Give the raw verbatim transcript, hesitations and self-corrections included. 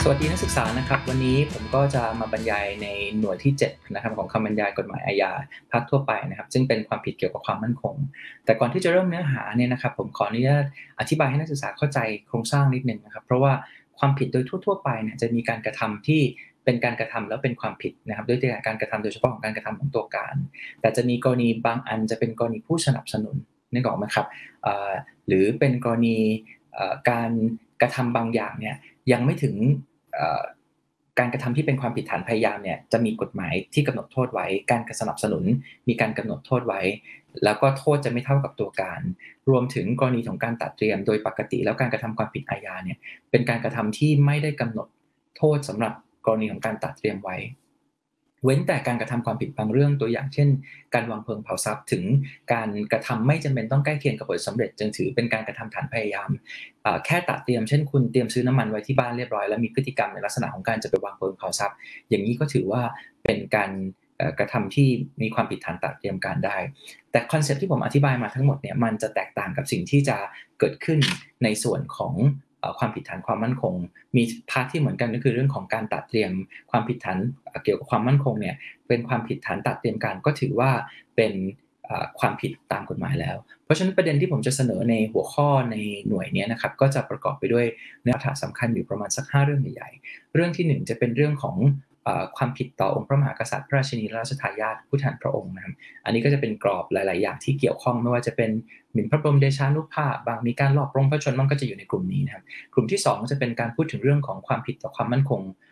สวัสดีนักศึกษานะครับวันนี้ผมก็จะมาบรรยายในหน่วยที่เจ็ดนะครับของคำบรรยายกฎหมายอาญาภาคทั่วไปนะครับซึ่งเป็นความผิดเกี่ยวกับความมั่นคงแต่ก่อนที่จะเริ่มเนื้อหาเนี่ยนะครับผมขออนุญาตอธิบายให้นักศึกษาเข้าใจโครงสร้างนิดหนึ่งนะครับเพราะว่าความผิดโดยทั่วๆไปเนี่ยจะมีการกระทำที่เป็นการกระทำแล้วเป็นความผิดนะครับด้วยการกระทำโดยเฉพาะของการกระทำของตัวการแต่จะมีกรณีบางอันจะเป็นกรณีผู้สนับสนุนนึกออกไหมครับเอ่อหรือเป็นกรณีเอ่อการกระทำบางอย่างเนี่ยยังไม่ถึงเอ่อการกระทำที่เป็นความผิดฐานพยายามเนี่ยจะมีกฎหมายที่กำหนดโทษไว้การสนับสนุนมีการกำหนดโทษไว้แล้วก็โทษจะไม่เท่ากับตัวการรวมถึงกรณีของการตระเตรียมโดยปกติแล้วการกระทำความผิดอาญาเนี่ยเป็นการกระทำที่ไม่ได้กำหนดโทษสำหรับกรณีของการตระเตรียมไว้เว้นแต่การกระทำความผิดบางเรื่องตัวอย่างเช่นการวางเพลิงเผาทรัพย์ถึงการกระทำไม่จำเป็นต้องใกล้เคียงกับผลสำเร็จจึงถือเป็นการกระทำฐานพยายามแค่ตระเตรียมเช่นคุณเตรียมซื้อน้ำมันไว้ที่บ้านเรียบร้อยแล้วมีพฤติกรรมในลักษณะของการจะไปวางเพลิงเผาทรัพย์อย่างนี้ก็ถือว่าเป็นการกระทำที่มีความผิดฐานตระเตรียมการได้แต่คอนเซ็ปต์ที่ผมอธิบายมาทั้งหมดเนี่ยมันจะแตกต่างกับสิ่งที่จะเกิดขึ้นในส่วนของความผิดฐานความมั่นคงมีพาร์ทที่เหมือนกันก็คือเรื่องของการตระเตรียมความผิดฐานเกี่ยวกับความมั่นคงเนี่ยเป็นความผิดฐานตระเตรียมการก็ถือว่าเป็นความผิดตามกฎหมายแล้วเพราะฉะนั้นประเด็นที่ผมจะเสนอในหัวข้อในหน่วยนี้นะครับก็จะประกอบไปด้วยเนื้อหาสำคัญอยู่ประมาณสักห้าเรื่องใหญ่ๆเรื่องที่หนึ่งจะเป็นเรื่องของความผิดต่อองค์พระมหากษัตริย์พระราชินีและราชทายาทผู้แทนพระองค์นะครับอันนี้ก็จะเป็นกรอบหลายๆอย่างที่เกี่ยวข้องไม่ว่าจะเป็นหมิ่นพระบรมเดชานุภาพบางมีการลอบปล้นพระชนม์บ้างก็จะอยู่ในกลุ่มนี้นะครับกลุ่มที่สองจะเป็นการพูดถึงเรื่องของความผิดต่อความมั่นคง